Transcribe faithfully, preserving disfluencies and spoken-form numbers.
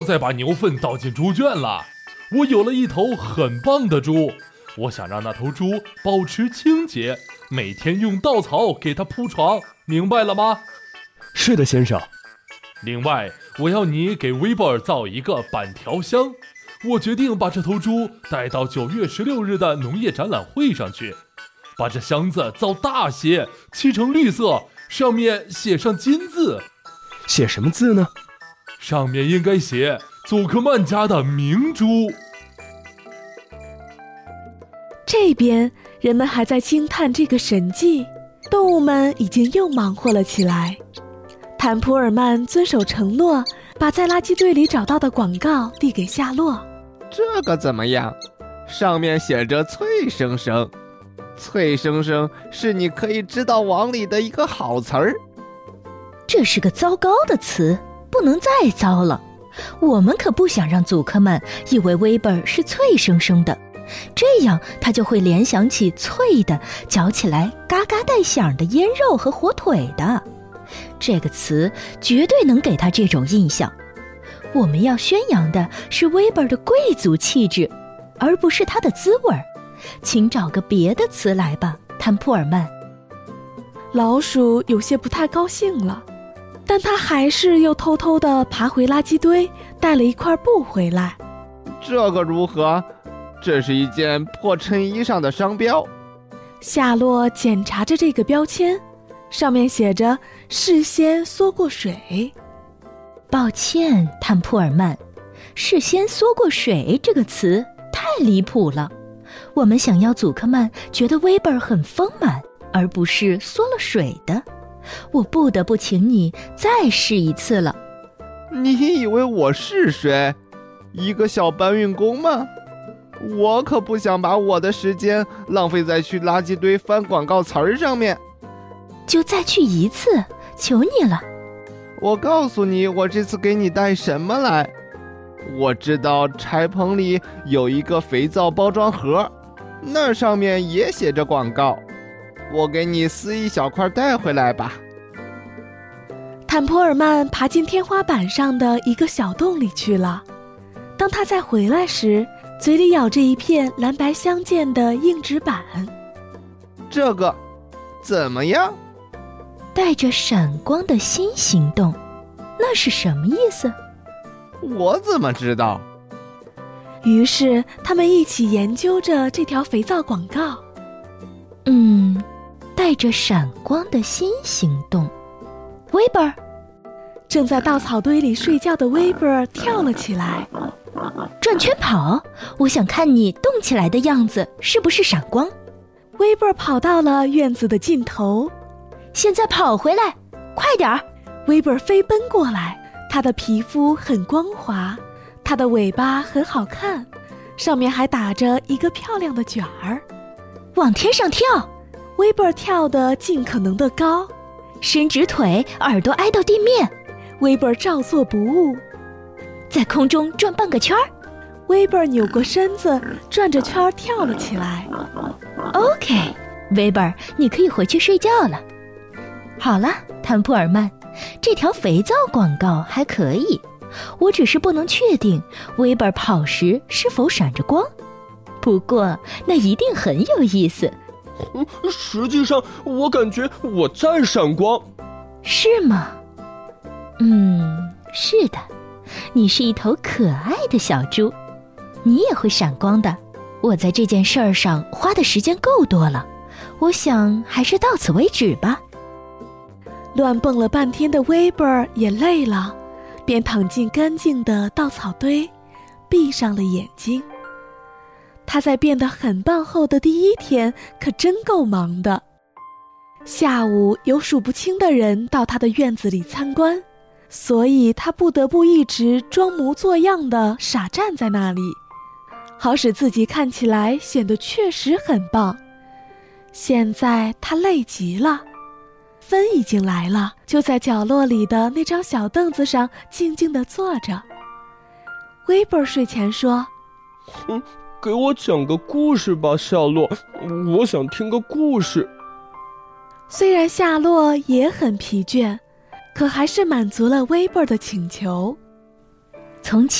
再把牛粪倒进猪圈了。我有了一头很棒的猪，我想让那头猪保持清洁，每天用稻草给它铺床，明白了吗？ 是的，先生。 另外，我要你给威伯尔造一个板条箱。我决定把这头猪带到九月十六日的农业展览会上去，把这箱子造大些，漆成绿色，上面写上金字。 写什么字呢？ 上面应该写祖克曼家的明珠。 这边人们还在惊叹这个神迹，动物们已经又忙活了起来。坦普尔曼遵守承诺，把在垃圾堆里找到的广告递给夏洛。 这个怎么样？上面写着脆生生，脆生生是你可以知道网里的一个好词儿。 这是个糟糕的词，不能再糟了。我们可不想让祖克曼以为威本是脆生生的，这样他就会联想起脆的，嚼起来嘎嘎带响的腌肉和火腿的。这个词绝对能给他这种印象。我们要宣扬的是威本的贵族气质，而不是他的滋味。请找个别的词来吧，坦普尔曼。 老鼠有些不太高兴了，但他还是又偷偷地爬回垃圾堆，带了一块布回来。 这个如何？这是一件破衬衣上的商标。 夏洛检查着这个标签，上面写着事先缩过水。 抱歉，坦普尔曼，事先缩过水这个词太离谱了。我们想要祖克曼觉得威本很丰满，而不是缩了水的。我不得不请你再试一次了。 你以为我是谁？一个小搬运工吗？我可不想把我的时间浪费在去垃圾堆翻广告词儿上面。 就再去一次，求你了。 我告诉你，我这次给你带什么来。我知道柴棚里有一个肥皂包装盒，那上面也写着广告。我给你撕一小块带回来吧。 坦普尔曼爬进天花板上的一个小洞里去了。当他再回来时，嘴里咬着一片蓝白相间的硬纸板。 这个怎么样？ 带着闪光的新行动，那是什么意思？ 我怎么知道？ 于是他们一起研究着这条肥皂广告。 嗯，带着闪光的新行动。威本， 正在稻草堆里睡觉的威本跳了起来。 转圈跑，我想看你动起来的样子是不是闪光。 威本跑到了院子的尽头。 现在跑回来，快点儿！ 威本飞奔过来，他的皮肤很光滑，他的尾巴很好看，上面还打着一个漂亮的卷儿。 往天上跳， 威本跳得尽可能的高， 伸直腿，耳朵挨到地面。 威本照做不误， 在空中转半个圈儿。 威本扭过身子，转着圈儿跳了起来。 OK， 威本，你可以回去睡觉了。好了，坦普尔曼，这条肥皂广告还可以，我只是不能确定威本跑时是否闪着光。不过那一定很有意思。 嗯，实际上我感觉我在闪光。 是吗？嗯，是的，你是一头可爱的小猪，你也会闪光的。我在这件事儿上花的时间够多了，我想还是到此为止吧。 乱蹦了半天的威本也累了，便躺进干净的稻草堆，闭上了眼睛。他在变得很棒后的第一天可真够忙的。下午有数不清的人到他的院子里参观，所以他不得不一直装模作样的傻站在那里，好使自己看起来显得确实很棒。现在他累极了。芬已经来了，就在角落里的那张小凳子上静静地坐着。威本睡前说： 嗯，给我讲个故事吧，夏洛，我想听个故事。 虽然夏洛也很疲倦，可还是满足了威本的请求。 从前